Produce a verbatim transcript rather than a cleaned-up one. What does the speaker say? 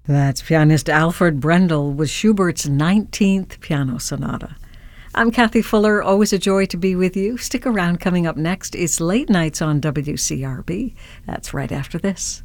That's pianist Alfred Brendel with Schubert's nineteenth Piano Sonata. I'm Kathy Fuller, always a joy to be with you. Stick around, coming up next is Late Nights on W C R B. That's right after this.